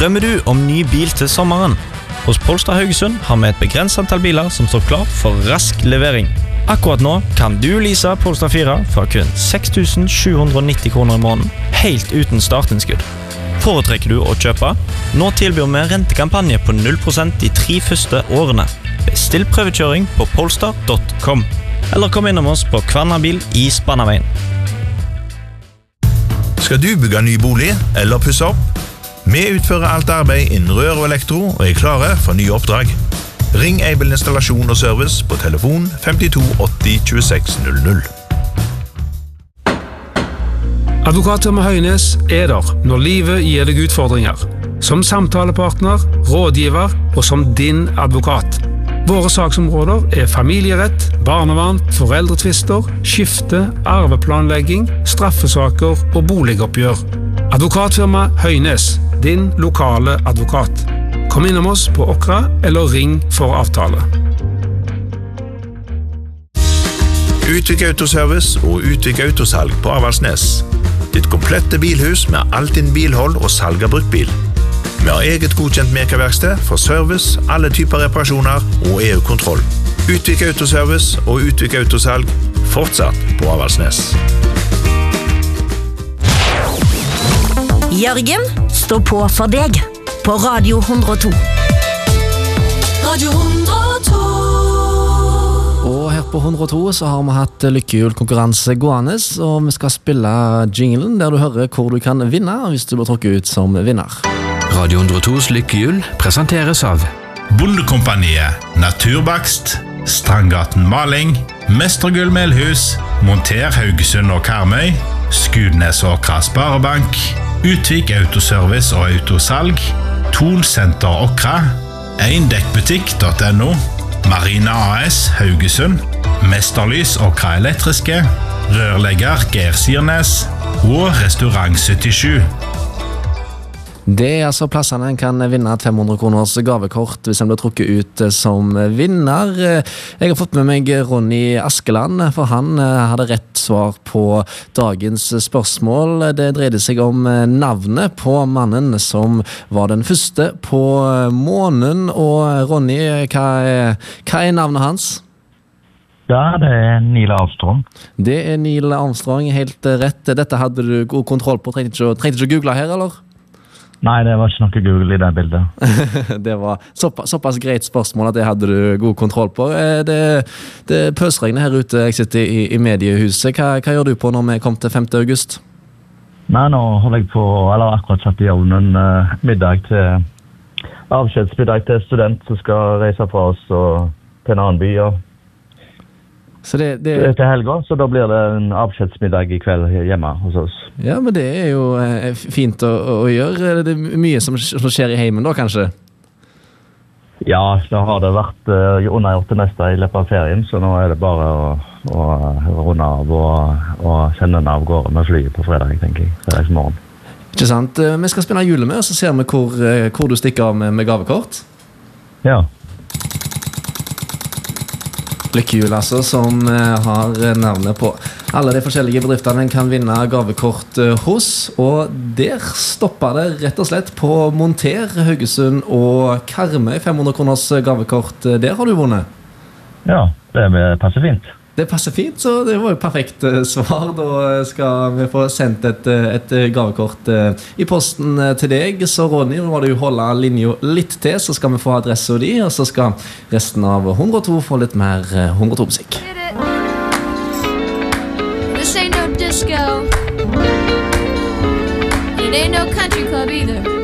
Drømmer du om ny bil til sommeren? Hos Polestar Haugesund har vi et begrenset antall biler som står klar for rask levering. Akkurat nå kan du lease Polestar 4 for kun 6.790 kroner i måneden, helt uten startinnskudd. Foretrekker du å kjøpe? Nå tilbyr vi rentekampanje på 0% de 3 første årene. Bestill prøvekjøring på polestar.com. Eller kom innom oss på Kvarnabil i Spannaveien. Skal du bygge ny bolig eller pusse opp? Vi utfører alt arbeid innen rør og elektro og er klare for nye oppdrag. Ring Aibel Installasjon og Service på telefon 52 80 26 00. Advokatfirma Høines er der når livet gir deg utfordringer. Som samtalepartner, rådgiver og som din advokat. Våre saksområder er familierett, barnevern, foreldretvister, skifte, arveplanlegging, straffesaker og boligoppgjør. Advokatfirma Høines, din lokale advokat. Kom innom oss på Okra eller ring for avtale. Utvik Autoservice og Utvik Autosalg på Avaldsnes. Ditt komplette bilhus med alt din bilhold og salg av bruktbil. Vi har eget godkjent merkeverksted for service, alle typer reparasjoner og EU-kontroll. Utvik Autoservice og Utvik Autosalg fortsatt på Avaldsnes. Jørgen står på for deg på Radio 102. Radio 102. Og her på 102 så har vi hatt lykkehjul-konkurranse gående, og vi skal spille jinglen der du hører hvor du kan vinne hvis du blir trukket ut som vinner. Radio 102s lykkehjul presenteres av Bondekompaniet, Naturbakst, Strandgaten Maling, Mestergull Melhus, Monter Haugesund og Karmøy, Skudnes og Sparebank, Utvik Autoservice og Autosalg, Thon Center Okra, Eindekkbutikk.no, Marina AS Haugesund, Mesterlys Okra Elektriske, Rørlegger Geir Sirnes og Restaurant 77. Det er altså plassene en kan vinne 500 kroners gavekort hvis en blir trukket ut som vinner. Jeg har fått med meg Ronny Askeland, for han hadde rett svar på dagens spørsmål. Det dreide seg om navnet på mannen som var den første på månen. Og Ronny, hva er navnet hans? Ja, det er Neil Armstrong. Det er Neil Armstrong, helt rett. Dette hadde du god kontroll på. Trengte ikke å google her, eller? Nei, det var ikke noe Google i det bildet. Det var såpass greit spørsmål at det hadde du god kontroll på. Det pøsregner her ute, jeg sitter i mediehuset. Hva gjør du på når vi kom til 5. august? Nei, nå holder jeg på, eller akkurat satt i ovnen middag til avskjedsmiddag til student som skal reise fra oss og til en annen by. Så det til helga, så da blir det en avskjedsmiddag i kveld hjemme hos oss. Ja, men det er jo fint å gjøre. Det er mye som skjer i heimen da, kanskje? Ja, da har det vært unnagjort det meste i løpet av ferien, så nå er det bare å runde av og sende den av gårde med flyet på fredag, tenker jeg. Fredagsmorgen. Ikke sant? Vi skal spille jule med, og så ser vi hvor du stikker av med gavekort. Ja. Lykkehjul, altså, som har navnet på alle de forskjellige bedriftene en kan vinne gavekort hos, og der stopper det rett og slett på Monter, Haugesund og Karmøy. 500 kroners gavekort, der har du vunnet. Ja, det passer fint. Det passer fint, så det var jo perfekt svar. Da skal vi få sendt et gavekort i posten til deg. Så Ronny, nå må du holde linja litt til, så skal vi få adresse di, og så skal resten av 102 få litt mer 102-musikk. This ain't no disco. It ain't no country club either.